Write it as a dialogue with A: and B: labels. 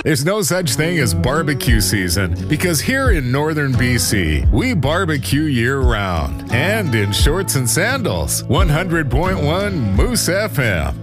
A: There's no such thing as barbecue season because here in northern BC, we barbecue year-round and in shorts and sandals. 100.1 Moose FM.